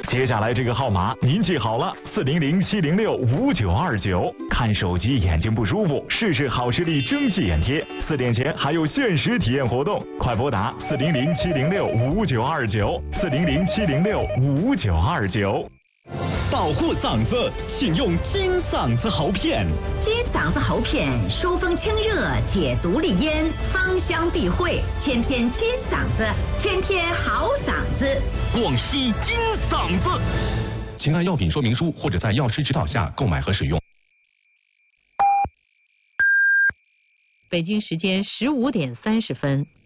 接下来这个号码您记好了，400-706-5929。看手机眼睛不舒服，试试好视力蒸汽眼贴，4点前还有限时体验活动，快拨打400-706-5929，400-706-5929。 保护嗓子，请用金嗓子喉片。 金嗓子喉片疏风清热，解毒利咽，芳香避秽，天天金嗓子，天天好嗓子。 广西金嗓子， 请按药品说明书或者在药师指导下购买和使用。 北京时间15点30分。